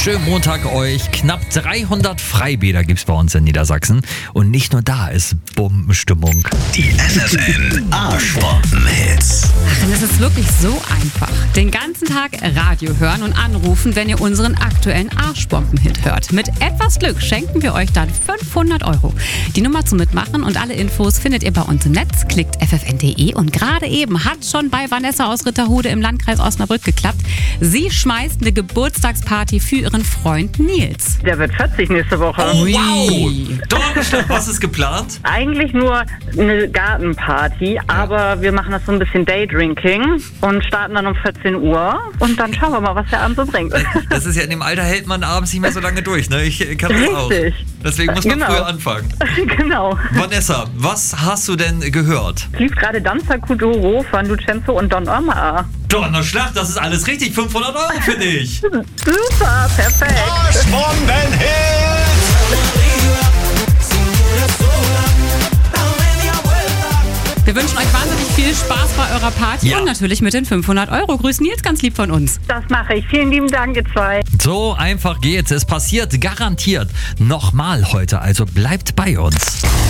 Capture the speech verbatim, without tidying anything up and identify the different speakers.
Speaker 1: Schönen Montag euch. Knapp dreihundert Freibäder gibt's bei uns in Niedersachsen. Und nicht nur da ist Bombenstimmung.
Speaker 2: Die F F N Arschbomben-Hits.
Speaker 3: Ach, das ist wirklich so einfach. Den ganzen Tag Radio hören und anrufen, wenn ihr unseren aktuellen Arschbomben-Hit hört. Mit etwas Glück schenken wir euch dann fünfhundert Euro. Die Nummer zum Mitmachen und alle Infos findet ihr bei uns im Netz. Klickt f f n punkt d e und gerade eben hat schon bei Vanessa aus Ritterhude im Landkreis Osnabrück geklappt. Sie schmeißt eine Geburtstagsparty für ihren Freund Nils.
Speaker 4: Der wird vierzig nächste Woche.
Speaker 1: Oh, wow! Donnerstag, was ist geplant?
Speaker 4: Eigentlich nur eine Gartenparty, aber wir machen das so ein bisschen Daydrinking und starten dann um vierzehn Uhr und dann schauen wir mal, was der Abend so bringt.
Speaker 1: Das ist ja, in dem Alter hält man abends nicht mehr so lange durch, ne? Ich kann das auch.
Speaker 4: Richtig.
Speaker 1: Deswegen muss man
Speaker 4: Genau.
Speaker 1: früher anfangen.
Speaker 4: Genau.
Speaker 1: Vanessa, was hast du denn gehört?
Speaker 4: Lief gerade Danza Kuduro von Lucenzo und Don Omar.
Speaker 1: Donnerschlag, das ist alles richtig. fünfhundert Euro für dich.
Speaker 4: Super, perfekt.
Speaker 2: Arschbomben-Hits.
Speaker 3: Wir wünschen euch wahnsinnig viel Spaß bei eurer Party
Speaker 1: Ja.
Speaker 3: und natürlich mit den fünfhundert Euro. Grüß Nils ganz lieb von uns.
Speaker 4: Das mache ich. Vielen lieben Dank, ihr zwei.
Speaker 1: So einfach geht's. Es passiert garantiert nochmal heute, also bleibt bei uns.